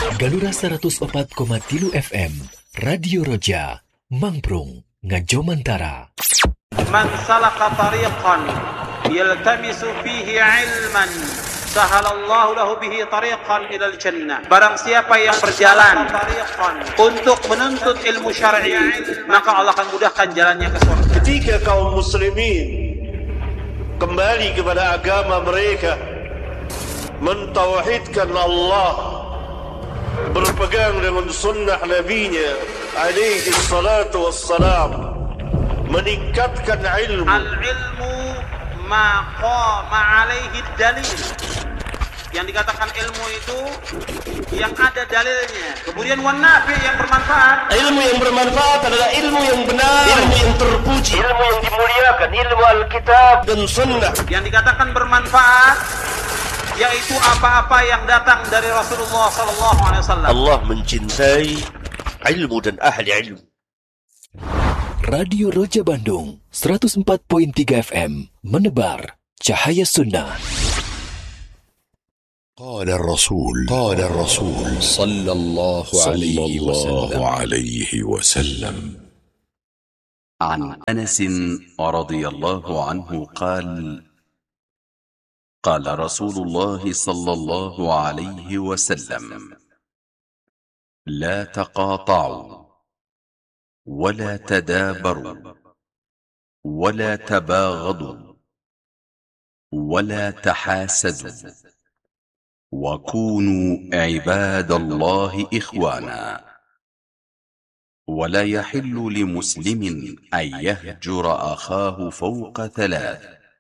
Galura 104,3 FM Radio Roja Mangprung Ngajomantara. Man salaka tariqan yaltamisu fihi ilman sahalallahu lahu bihi tariqan ilal jannah. Barang siapa yang berjalan untuk menuntut ilmu syar'i, maka Allah akan mudahkan jalannya ke surga. Ketika kaum muslimin kembali kepada agama mereka, mentauhidkan Allah, berpegang dengan sunnah Nabi-Nya alaihi salatu wassalam, meningkatkan ilmu. Al-ilmu ma qama alaihi dalil. Yang dikatakan ilmu itu yang ada dalilnya. Kemudian wanafi yang bermanfaat. Ilmu yang bermanfaat adalah ilmu yang benar, ilmu yang terpuji, ilmu yang dimuliakan, ilmu Alkitab dan Sunnah. Yang dikatakan bermanfaat yaitu apa-apa yang datang dari Rasulullah SAW. Allah mencintai ilmu dan ahli ilmu. Radio Roja Bandung 104.3 FM menebar cahaya sunnah. قال الرسول صلى الله عليه وسلم عن أنس رضي الله عنه قال قال رسول الله صلى الله عليه وسلم لا تقاطعوا ولا تدابروا ولا تباغضوا ولا تحاسدوا وكونوا عباد الله إخوانا ولا يحل لمسلم أن يهجر أخاه فوق ثلاث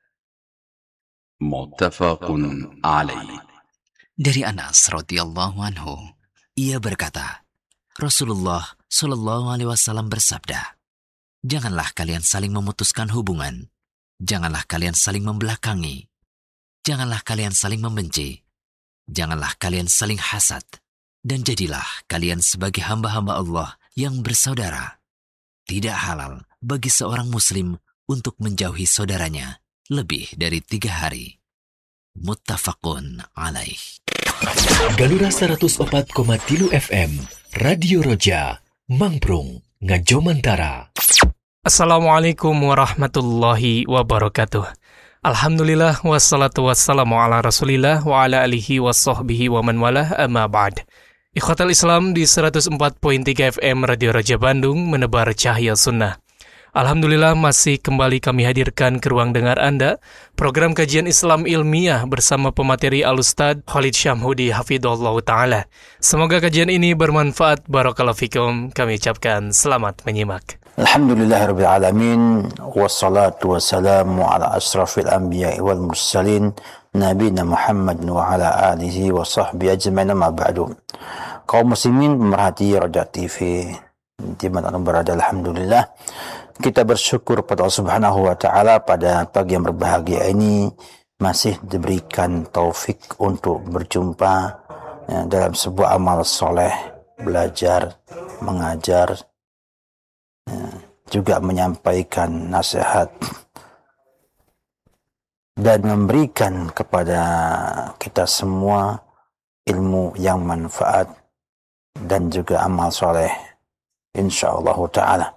متفق عليه. Dari Anas radhiyallahu anhu, ia berkata, Rasulullah Shallallahu alaihi wasallam bersabda, janganlah kalian saling memutuskan hubungan, janganlah kalian saling membelakangi, janganlah kalian saling membenci, janganlah kalian saling hasad, dan jadilah kalian sebagai hamba-hamba Allah yang bersaudara. Tidak halal bagi seorang muslim untuk menjauhi saudaranya lebih dari 3 hari. Muttafaqun alaih. Galura 104,3 FM Radio Roja Mangprung Ngajomantara. Assalamualaikum warahmatullahi wabarakatuh. Alhamdulillah wassalatu wassalamu ala rasulillah wa ala alihi wa sahbihi wa man walah amma ba'd. Ikhwatal Islam di 104.3 FM Radio Raja Bandung menebar cahaya sunnah. Alhamdulillah masih kembali kami hadirkan ke ruang dengar Anda program kajian Islam ilmiah bersama pemateri Al-Ustadz Khalid Syamhudi hafidhullah ta'ala. Semoga kajian ini bermanfaat. Barakallahu fikum. Kami ucapkan selamat menyimak. Alhamdulillahirabbil alamin wassalatu wassalamu ala asrafil anbiya'i wal mursalin nabiyina Muhammad wa ala alihi wa sahbihi ajma'in ma ba'du. Kaum muslimin pemerhati Roja TV di mana berada, alhamdulillah kita bersyukur pada Allah Subhanahu wa taala pada pagi yang berbahagia ini masih diberikan taufik untuk berjumpa dalam sebuah amal soleh, belajar, mengajar, juga menyampaikan nasihat dan memberikan kepada kita semua ilmu yang manfaat dan juga amal soleh insyaallah ta'ala.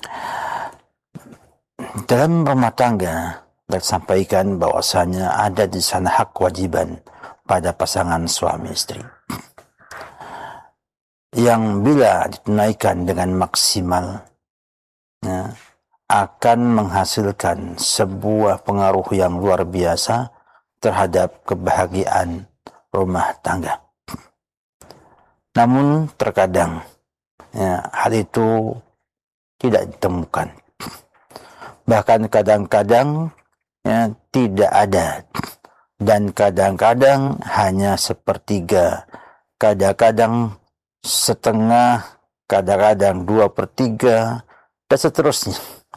Dalam rumah tangga disampaikan bahwasanya ada di sana hak kewajiban pada pasangan suami istri yang bila ditunaikan dengan maksimal akan menghasilkan sebuah pengaruh yang luar biasa terhadap kebahagiaan rumah tangga. Namun terkadang hal itu tidak ditemukan. Bahkan kadang-kadang tidak ada, dan kadang-kadang hanya sepertiga, kadang-kadang setengah, kadang-kadang 2/3, dan seterusnya.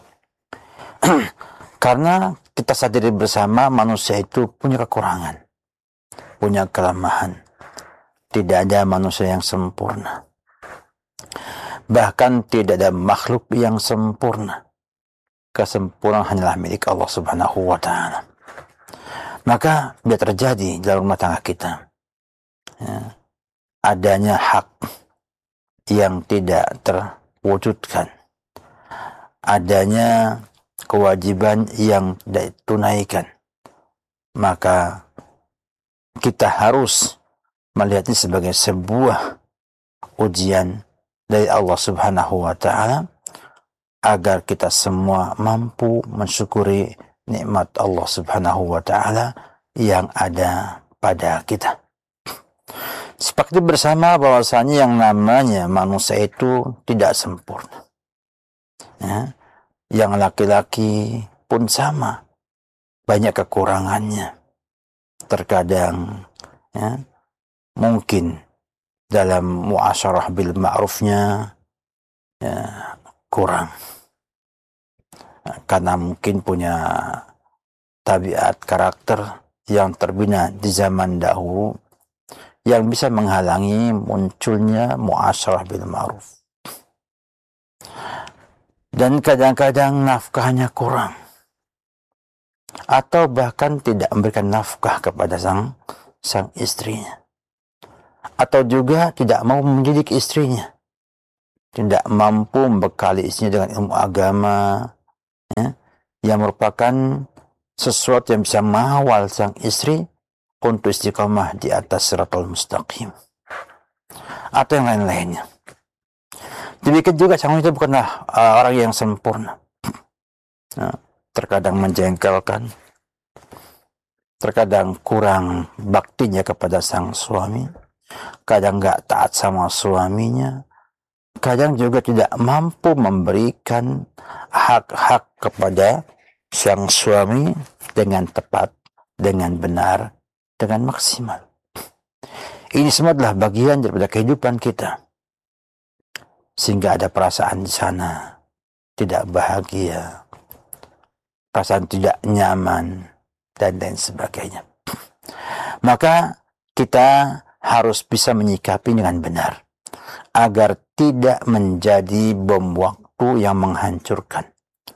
Karena kita sadari bersama manusia itu punya kekurangan, punya kelemahan. Tidak ada manusia yang sempurna. Bahkan tidak ada makhluk yang sempurna. Kesempurnaan hanyalah milik Allah Subhanahu wa ta'ala. Maka bila terjadi dalam rumah tangga kita adanya hak yang tidak terwujudkan, adanya kewajiban yang tidak ditunaikan, maka kita harus melihat ini sebagai sebuah ujian dari Allah Subhanahu wa Ta'ala, agar kita semua mampu mensyukuri nikmat Allah Subhanahu wa Ta'ala yang ada pada kita. Sepakat bersama bahwasanya yang namanya manusia itu tidak sempurna. Ya, yang laki-laki pun sama, banyak kekurangannya. Terkadang ya, mungkin dalam muasyarah bil ma'rufnya ya, kurang, karena mungkin punya tabiat karakter yang terbina di zaman dahulu yang bisa menghalangi munculnya muasyarah bil ma'ruf. Dan kadang-kadang nafkahnya kurang, atau bahkan tidak memberikan nafkah kepada sang istrinya, atau juga tidak mau mendidik istrinya, tidak mampu membekali istrinya dengan ilmu agama ya, yang merupakan sesuatu yang bisa mengawal sang istri untuk istiqamah di atas siratal mustaqim, atau yang lain-lainnya. Demikian juga sang wanita bukanlah orang yang sempurna. Terkadang menjengkelkan, terkadang kurang baktinya kepada sang suami, kadang nggak taat sama suaminya, kadang juga tidak mampu memberikan hak-hak kepada sang suami dengan tepat, dengan benar, dengan maksimal. Ini semua adalah bagian daripada kehidupan kita, sehingga ada perasaan di sana tidak bahagia, perasaan tidak nyaman, dan lain sebagainya. Maka kita harus bisa menyikapi dengan benar, agar tidak menjadi bom waktu yang menghancurkan.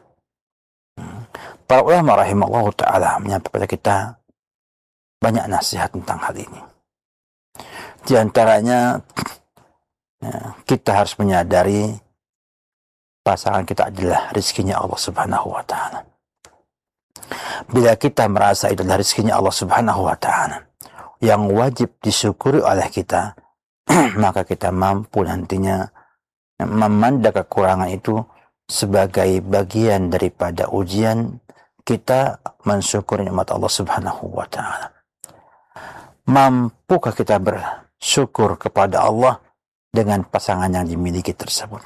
Para ulama rahimahullah ta'ala menyampaikan kepada kita banyak nasihat tentang hal ini. Di antaranya, kita harus menyadari pasangan kita adalah rezekinya Allah Subhanahu wa Ta'ala. Bila kita merasa itu adalah rezekinya Allah Subhanahu wa Ta'ala yang wajib disyukuri oleh kita, maka kita mampu nantinya memandang kekurangan itu sebagai bagian daripada ujian kita mensyukuri nikmat Allah Subhanahu wa Ta'ala. Mampukah kita bersyukur kepada Allah dengan pasangan yang dimiliki tersebut,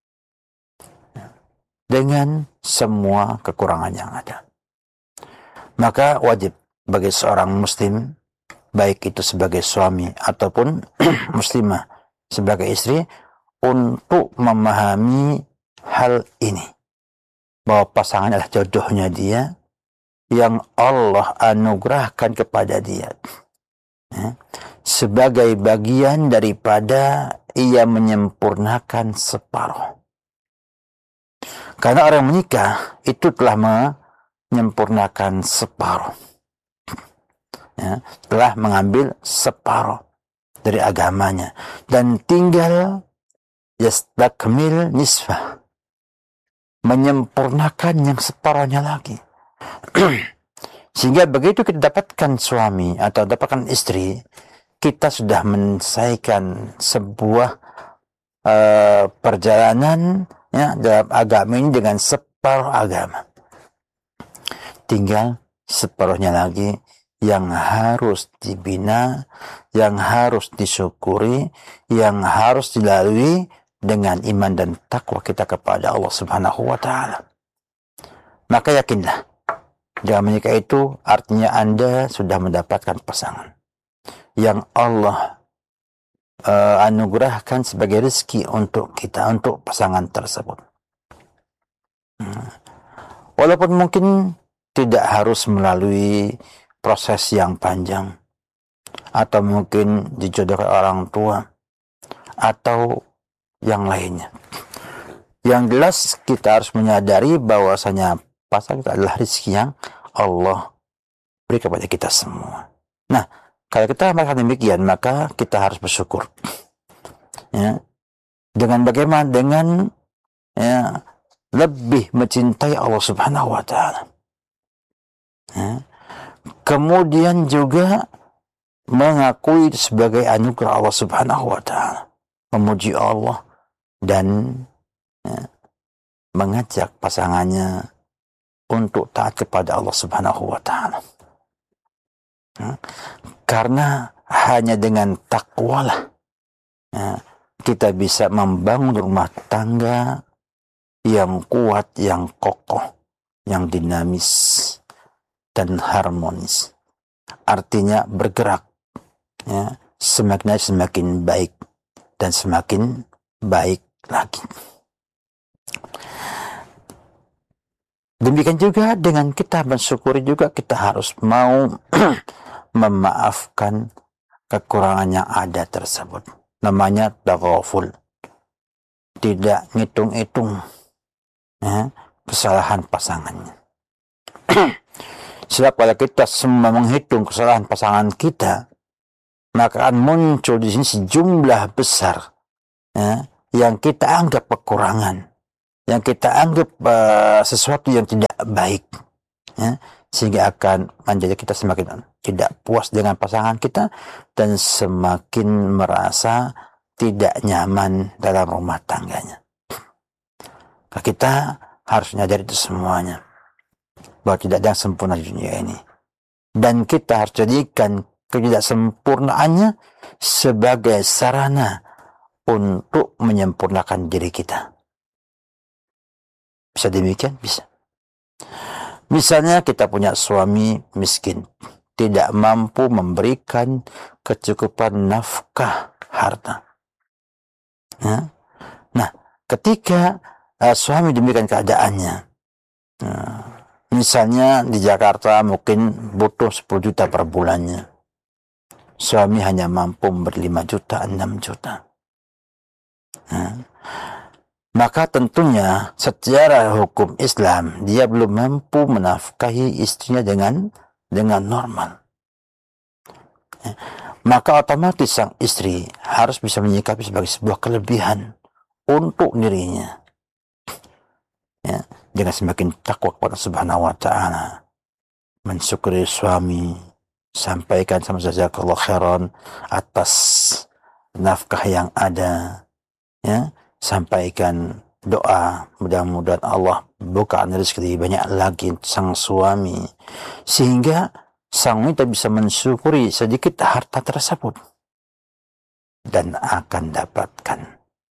dengan semua kekurangan yang ada? Maka wajib bagi seorang muslim, baik itu sebagai suami ataupun muslimah sebagai istri, untuk memahami hal ini, bahwa pasangan adalah jodohnya dia yang Allah anugerahkan kepada dia, sebagai bagian daripada ia menyempurnakan separuh. Karena orang menikah itu telah menyempurnakan separuh, telah mengambil separuh dari agamanya, dan tinggal yastakmil nisfah, menyempurnakan yang separuhnya lagi. Sehingga begitu kita dapatkan suami atau dapatkan istri, kita sudah menyelesaikan sebuah perjalanan dalam agama ini dengan separuh agama. Tinggal separuhnya lagi yang harus dibina, yang harus disyukuri, yang harus dilalui dengan iman dan takwa kita kepada Allah Subhanahu wa Ta'ala. Maka yakinlah, dengan menikah itu artinya Anda sudah mendapatkan pasangan yang Allah anugerahkan sebagai rezeki untuk kita, untuk pasangan tersebut. Walaupun mungkin tidak harus melalui proses yang panjang, atau mungkin dijodohkan orang tua, atau yang lainnya. Yang jelas kita harus menyadari bahwasanya pasangan kita adalah rezeki yang Allah beri kepada kita semua. Nah, Kalau kita merasakan demikian, maka kita harus bersyukur. Ya. Dengan bagaimana? Dengan ya, lebih mencintai Allah Subhanahu wa Ta'ala. Ya. Kemudian juga mengakui sebagai anugerah Allah Subhanahu wa Ta'ala, memuji Allah dan ya, mengajak pasangannya untuk taat kepada Allah Subhanahu wa Ta'ala. Ya. Karena hanya dengan takwalah ya, kita bisa membangun rumah tangga yang kuat, yang kokoh, yang dinamis dan harmonis. Artinya bergerak ya, semakin baik dan semakin baik lagi. Demikian juga dengan kita bersyukuri juga kita harus mau memaafkan kekurangan yang ada tersebut. Namanya taghaful. Tidak ngitung-hitung ya, kesalahan pasangannya. Sebab kalau kita semua menghitung kesalahan pasangan kita, maka akan muncul di sini sejumlah besar ya, yang kita anggap kekurangan, yang kita anggap sesuatu yang tidak baik, ya, sehingga akan menjadi kita semakin tidak puas dengan pasangan kita dan semakin merasa tidak nyaman dalam rumah tangganya. Nah, kita harus menyadari itu semuanya, bahwa tidak ada yang sempurna di dunia ini, dan kita harus jadikan ketidaksempurnaannya sebagai sarana untuk menyempurnakan diri kita. Bisa demikian? Bisa. Misalnya kita punya suami miskin, tidak mampu memberikan kecukupan nafkah harta. Ya? Nah, ketika suami demikian keadaannya, misalnya di Jakarta mungkin butuh 10 juta per bulannya, suami hanya mampu memberi 5 juta, 6 juta. Maka tentunya secara hukum Islam dia belum mampu menafkahi istrinya dengan normal. Maka otomatis sang istri harus bisa menyikapi sebagai sebuah kelebihan untuk dirinya. Ya, dengan semakin takwa kepada Subhanahu wa Ta'ala, mensyukuri suami, sampaikan sama jazakallahu khairan atas nafkah yang ada, ya, sampaikan doa mudah-mudahan Allah bukakan rezeki banyak lagi sang suami, sehingga sang wanita bisa mensyukuri sedikit harta tersebut dan akan dapatkan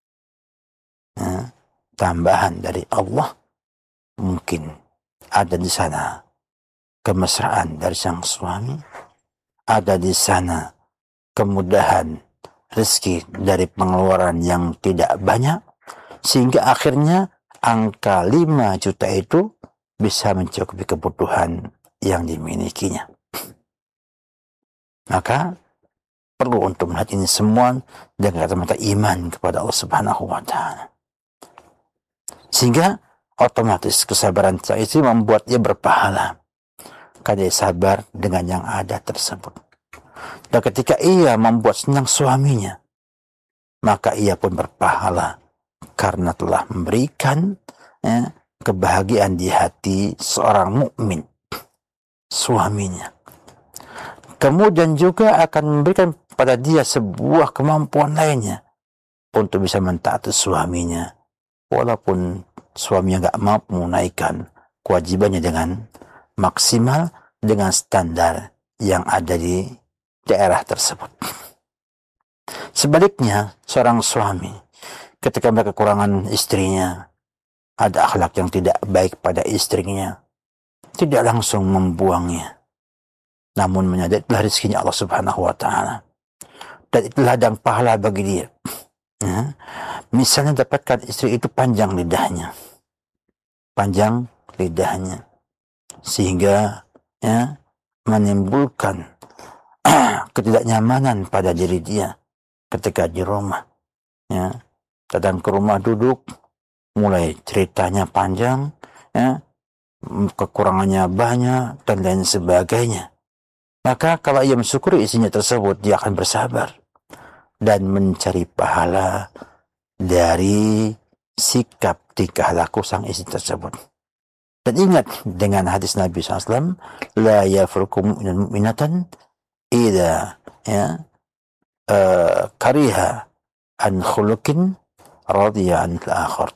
tambahan dari Allah. Mungkin ada di sana kemesraan dari sang suami, ada di sana kemudahan rezeki dari pengeluaran yang tidak banyak, sehingga akhirnya angka 5 juta itu bisa mencukupi kebutuhan yang dimilikinya. Maka perlu untuk melihat ini semua dengan kacamata iman kepada Allah Subhanahu wa Ta'ala, sehingga otomatis kesabaran sang istri membuat ia berpahala karena dia sabar dengan yang ada tersebut. Dan ketika ia membuat senang suaminya, maka ia pun berpahala karena telah memberikan kebahagiaan di hati seorang mukmin, suaminya. Kemudian juga akan memberikan pada dia sebuah kemampuan lainnya untuk bisa mentaati suaminya, walaupun suaminya nggak mampu menaikkan kewajibannya dengan maksimal dengan standar yang ada di daerah tersebut. Sebaliknya, seorang suami ketika melihat kekurangan istrinya, ada akhlak yang tidak baik pada istrinya, tidak langsung membuangnya, namun menyadari itulah rezekinya Allah Subhanahu wa Ta'ala, dan itulah ladang pahala bagi dia. Misalnya dapatkan istri itu panjang lidahnya, sehingga menimbulkan ketidaknyamanan pada diri dia ketika di rumah. Datang ke rumah duduk, mulai ceritanya panjang, kekurangannya banyak dan lain sebagainya. Maka kalau ia mensyukuri istrinya tersebut, dia akan bersabar dan mencari pahala dari sikap tingkah laku sang istri tersebut. Dan ingat dengan hadis Nabi SAW, la yafruku mu'minun mu'minatan idza kariha an khuluqin radiya an al-akhar.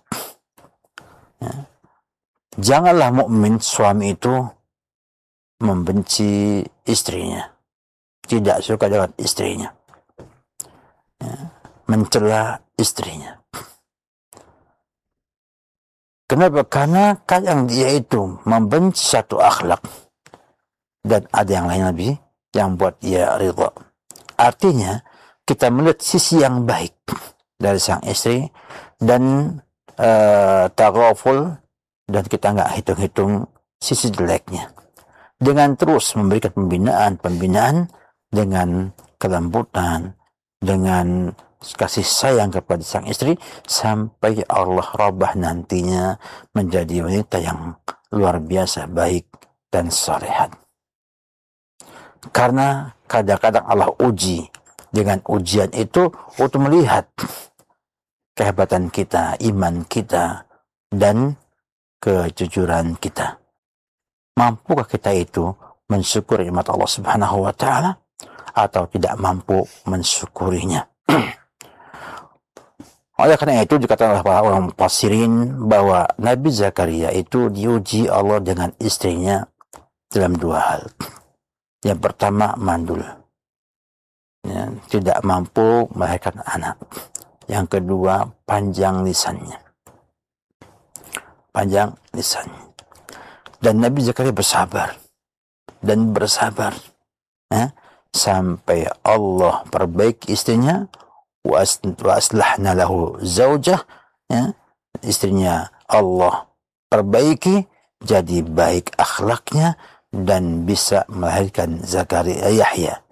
Janganlah mukmin suami itu membenci istrinya, tidak suka dengan istrinya, mencela istrinya. Kenapa? Karena kadang dia itu membenci satu akhlak dan ada yang lain lebih yang buat dia ridha. Artinya kita melihat sisi yang baik dari sang istri dan taghaful, dan kita nggak hitung-hitung sisi jeleknya. Dengan terus memberikan pembinaan dengan kelembutan, dengan kasih sayang kepada sang istri, sampai Allah robah nantinya menjadi wanita yang luar biasa baik dan solehat. Karena kadang-kadang Allah uji dengan ujian itu untuk melihat kehebatan kita, iman kita, dan kejujuran kita. Mampukah kita itu mensyukuri nikmat Allah Subhanahu wa Ta'ala atau tidak mampu mensyukurinya? Oleh karena itu dikatakan oleh para ulama mufassirin bahwa Nabi Zakaria itu diuji Allah dengan istrinya dalam dua hal. Yang pertama, mandul, tidak mampu melahirkan anak. Yang kedua, panjang lisannya. Dan Nabi Zakaria bersabar sampai Allah perbaiki istrinya. Wa aslahna lahu zaujah, istrinya Allah perbaiki jadi baik akhlaknya dan bisa melahirkan Yahya.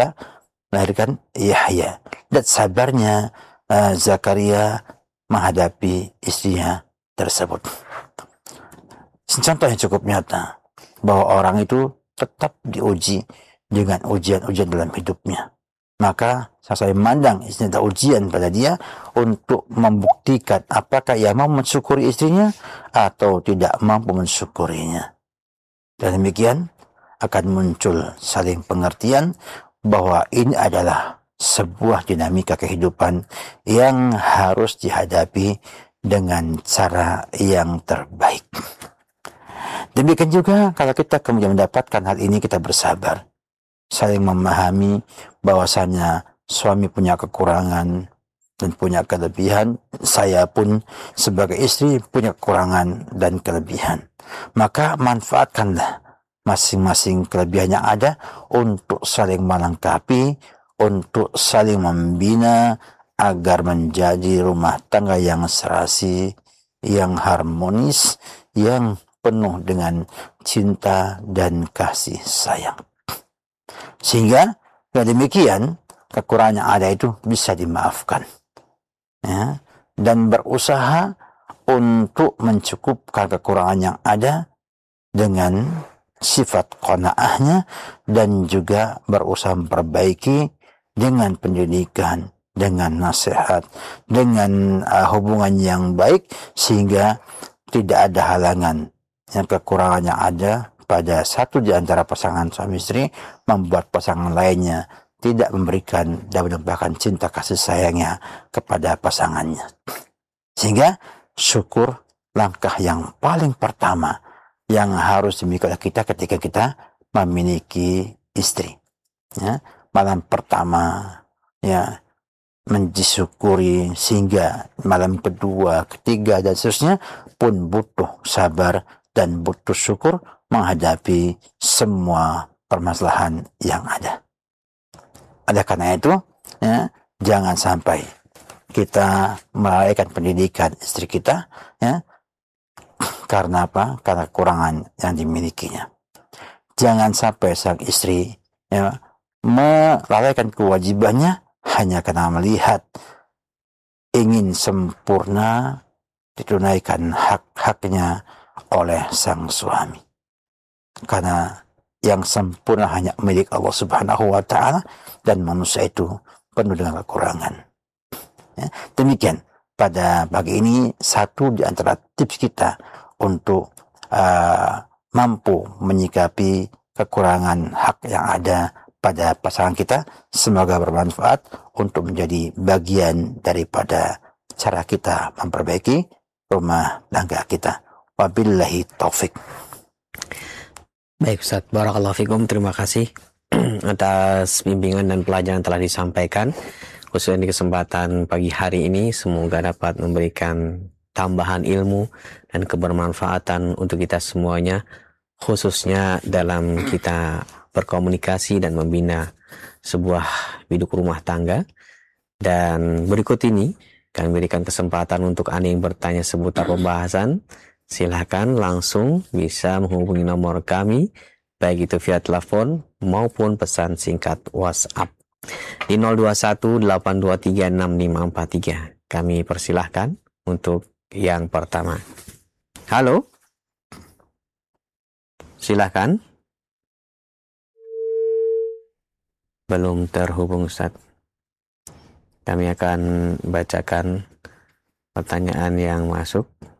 Dan sabarnya Zakaria menghadapi istrinya tersebut. Contoh yang cukup nyata bahwa orang itu tetap diuji dengan ujian-ujian dalam hidupnya. Maka saya memandang istrinya ada ujian pada dia untuk membuktikan apakah ia mau mensyukuri istrinya atau tidak mampu mensyukurinya. Dan demikian akan muncul saling pengertian bahwa ini adalah sebuah dinamika kehidupan yang harus dihadapi dengan cara yang terbaik. Demikian juga kalau kita kemudian mendapatkan hal ini, kita bersabar, saling memahami bahwasanya suami punya kekurangan dan punya kelebihan, saya pun sebagai istri punya kekurangan dan kelebihan. Maka manfaatkanlah masing-masing kelebihan yang ada untuk saling melengkapi, untuk saling membina agar menjadi rumah tangga yang serasi, yang harmonis, yang penuh dengan cinta dan kasih sayang. Sehingga dengan demikian kekurangan yang ada itu bisa dimaafkan, dan berusaha untuk mencukupkan kekurangan yang ada dengan sifat qanaahnya, dan juga berusaha memperbaiki dengan pendidikan, dengan nasihat, dengan hubungan yang baik, sehingga tidak ada halangan yang kekurangan yang ada pada satu di antara pasangan suami istri membuat pasangan lainnya tidak memberikan dan menambahkan cinta kasih sayangnya kepada pasangannya. Sehingga syukur langkah yang paling pertama yang harus dimiliki oleh kita ketika kita memiliki istri. Malam pertama mensyukuri, sehingga malam kedua, ketiga, dan seterusnya pun butuh sabar dan butuh syukur menghadapi semua permasalahan yang ada. Oleh karena itu, jangan sampai kita melalaikan pendidikan istri kita, karena apa? Karena kekurangan yang dimilikinya. Jangan sampai sang istri melalaikan kewajibannya hanya karena melihat ingin sempurna ditunaikan hak-haknya oleh sang suami. Karena yang sempurna hanya milik Allah Subhanahu wa Ta'ala, dan manusia itu penuh dengan kekurangan. Ya, demikian pada pagi ini satu di antara tips kita untuk mampu menyikapi kekurangan hak yang ada pada pasangan kita. Semoga bermanfaat untuk menjadi bagian daripada cara kita memperbaiki rumah tangga kita. Wabillahi taufik. Baik Ustaz, barakallahu fikum, terima kasih atas bimbingan dan pelajaran telah disampaikan khususnya di kesempatan pagi hari ini. Semoga dapat memberikan tambahan ilmu dan kebermanfaatan untuk kita semuanya, khususnya dalam kita berkomunikasi dan membina sebuah biduk rumah tangga. Dan berikut ini kami berikan kesempatan untuk Anda yang bertanya seputar pembahasan. Silakan langsung bisa menghubungi nomor kami, baik itu via telepon maupun pesan singkat WhatsApp di 0218236543. Kami persilahkan untuk yang pertama. Halo, silahkan. Belum terhubung Ustaz. Kami akan bacakan pertanyaan yang masuk.